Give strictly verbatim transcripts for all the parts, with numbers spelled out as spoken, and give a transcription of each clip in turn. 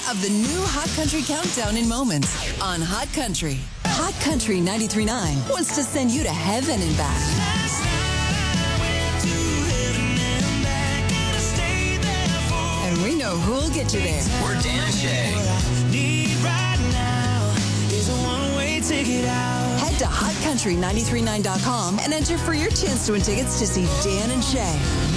of the new Hot Country Countdown in moments on Hot Country. Hot Country ninety-three point nine wants to send you to heaven and back. And we know who'll get you there. We're Dan and Shay. Head to hot country nine three nine dot com and enter for your chance to win tickets to see Dan and Shay.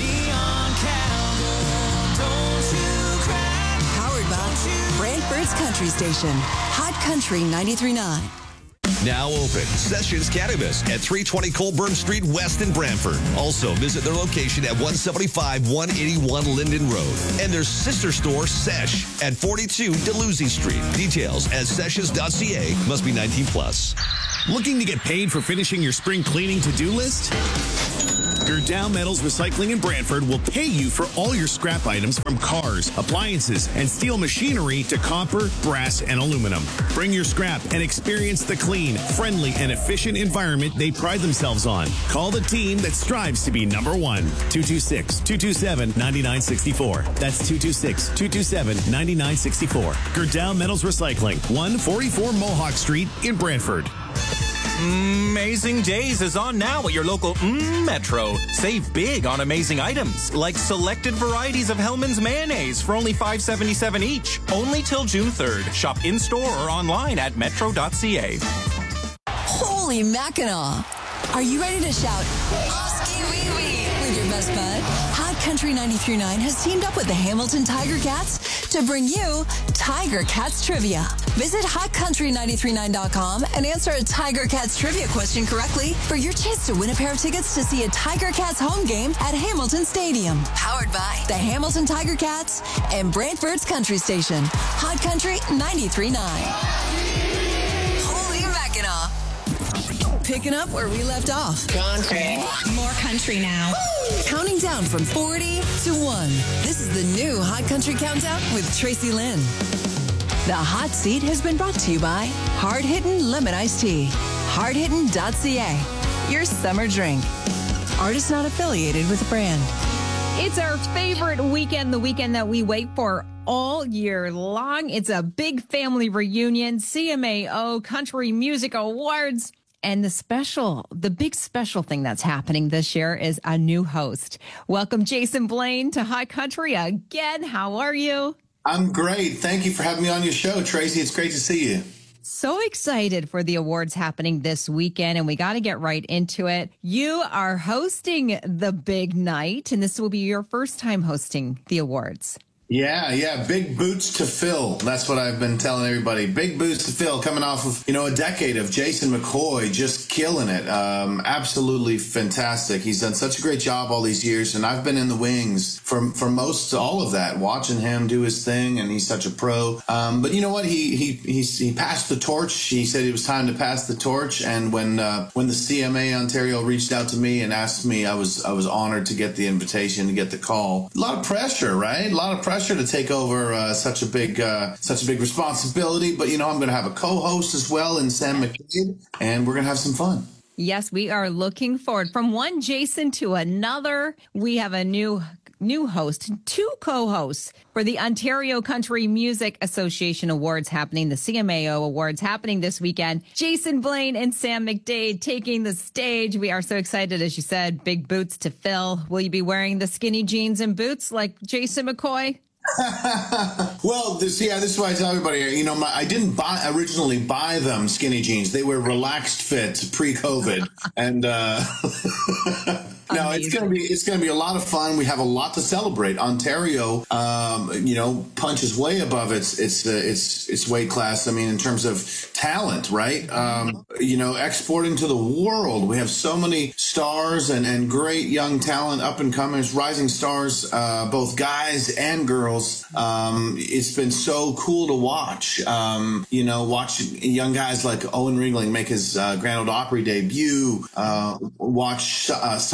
Powered by Brantford's Country Station. Hot Country ninety-three point nine. Now open. Sessions Cannabis at three twenty Colburn Street West in Brantford. Also visit their location at one seventy-five one eighty-one Linden Road. And their sister store, Sesh, at forty-two Deluzzi Street. Details at sessions dot c a. Must be nineteen plus. Looking to get paid for finishing your spring cleaning to-do list? Gerdau Metals Recycling in Brantford will pay you for all your scrap items from cars, appliances, and steel machinery to copper, brass, and aluminum. Bring your scrap and experience the clean, friendly, and efficient environment they pride themselves on. Call the team that strives to be number one. two two six, two two seven, nine nine six four. That's two two six, two two seven, nine nine six four. Gerdau Metals Recycling, one forty-four Mohawk Street in Brantford. Amazing Days is on now at your local mm, Metro. Save big on amazing items like selected varieties of Hellmann's mayonnaise for only five seventy-seven each. Only till June third. Shop in-store or online at metro dot c a. Holy Mackinac! Are you ready to shout, Oski Wee Wee, with your best bud? Hot Country ninety-three point nine has teamed up with the Hamilton Tiger Cats to bring you Tiger Cats Trivia. Visit hot country nine three nine dot com and answer a Tiger Cats Trivia question correctly for your chance to win a pair of tickets to see a Tiger Cats home game at Hamilton Stadium. Powered by the Hamilton Tiger Cats and Brantford's Country Station. Hot Country ninety-three point nine. Holy Mackinac. Picking up where we left off. Country. More country now. Counting down from forty to one. This is the new Hot Country Countdown with Tracy Lynn. The Hot Seat has been brought to you by Hard Hittin' Lemon Iced Tea. hard hittin dot c a. Your summer drink. Artist not affiliated with a brand. It's our favorite weekend, the weekend that we wait for all year long. It's a big family reunion, C M A O Country Music Awards. And the special, the big special thing that's happening this year is a new host. Welcome, Jason Blaine, to Hot Country again. How are you? I'm great. Thank you for having me on your show, Tracy. It's great to see you. So excited for the awards happening this weekend, and we got to get right into it. You are hosting the big night, and this will be your first time hosting the awards. Yeah, yeah, big boots to fill. That's what I've been telling everybody. Big boots to fill, coming off of, you know, a decade of Jason McCoy just killing it. Um, absolutely fantastic. He's done such a great job all these years, and I've been in the wings for for most all of that, watching him do his thing, and he's such a pro. Um, but you know what? He he he's, he passed the torch. He said it was time to pass the torch, and when uh, when the C M A Ontario reached out to me and asked me, I was I was honored to get the invitation, to get the call. A lot of pressure, right? A lot of pressure to take over uh, such a big uh, such a big responsibility, but you know I'm going to have a co-host as well in Sam McDade, and we're going to have some fun. Yes, we are looking forward. From one Jason to another, we have a new new host, two co-hosts for the Ontario Country Music Association Awards happening, the C M A O Awards happening this weekend. Jason Blaine and Sam McDade taking the stage. We are so excited, as you said, big boots to fill. Will you be wearing the skinny jeans and boots like Jason McCoy? Well, this, yeah, this is why I tell everybody, you know, my, I didn't buy originally buy them skinny jeans. They were relaxed fit pre-COVID. and, uh, no, it's going to be, it's going to be a lot of fun. We have a lot to celebrate. Ontario, um, you know, punches way above its, its, uh, its, its weight class. I mean, in terms of talent, right? Um, you know, exporting to the world. We have so many stars and, and great young talent, up and comers, rising stars, uh, both guys and girls. Um, it's been so cool to watch, um, you know, watch young guys like Owen Ringling make his uh, Grand Ole Opry debut, uh, watch uh, Sasha's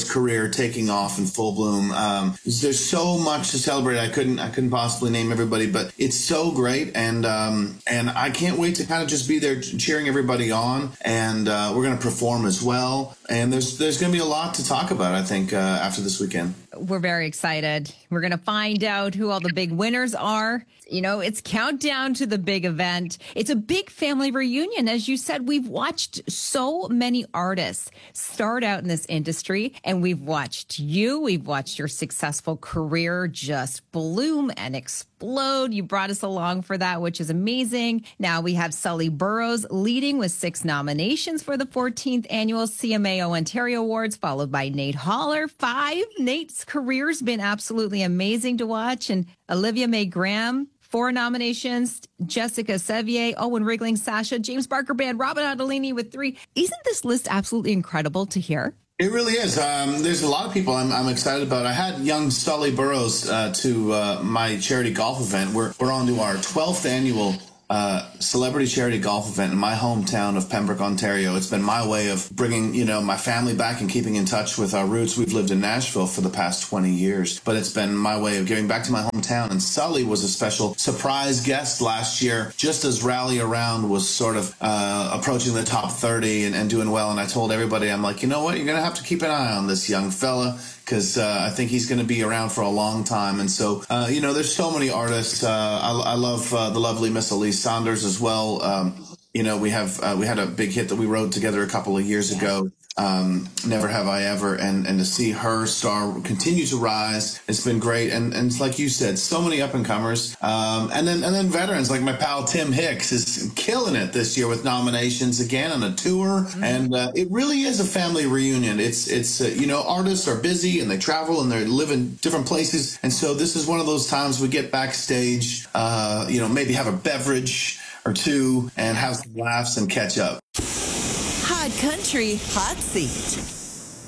career taking off in full bloom. Um, there's so much to celebrate. I couldn't I couldn't possibly name everybody, but it's so great, and um, and I can't wait to kind of just be there cheering everybody on. And uh, we're going to perform as well. And there's there's going to be a lot to talk about, I think, uh, after this weekend. We're very excited. We're going to find out who all the big winners are. You know, it's countdown to the big event. It's a big family reunion. As you said, we've watched so many artists start out in this industry, and we've watched you. We've watched your successful career just bloom and explode. You brought us along for that, which is amazing. Now we have Sully Burrows leading with six nominations for the fourteenth annual C M A O Ontario Awards, followed by Nate Holler, five. Nate's career's been absolutely amazing to watch. And Olivia Mae Graham, four nominations. Jessica Sevier, Owen Rigling, Sasha, James Barker Band, Robin Ottolini with three. Isn't this list absolutely incredible to hear? It really is. Um, there's a lot of people I'm, I'm excited about. I had young Sully Burrows uh, to uh, my charity golf event. We're, we're on to our twelfth annual Uh, celebrity charity golf event in my hometown of Pembroke, Ontario. It's been my way of bringing, you know, my family back and keeping in touch with our roots. We've lived in Nashville for the past twenty years, but it's been my way of giving back to my hometown. And Sully was a special surprise guest last year, just as Rally Around was sort of uh, approaching the top thirty and, and doing well. And I told everybody, I'm like, you know what? You're going to have to keep an eye on this young fella, because uh, I think he's going to be around for a long time. And so, uh, you know, there's so many artists. Uh, I, I love uh, the lovely Miss Elise Saunders as well. Um, you know, we have uh, we had a big hit that we wrote together a couple of years ago. Um, Never Have I Ever, and, and to see her star continue to rise, it's been great. And and it's like you said, so many up and comers, um, and then and then veterans like my pal Tim Hicks is killing it this year with nominations again on a tour, mm-hmm. and uh, it really is a family reunion. It's it's uh, you know, artists are busy and they travel and they live in different places, and so this is one of those times we get backstage, uh, you know, maybe have a beverage or two and have some laughs and catch up. Hot Country Hot Seat.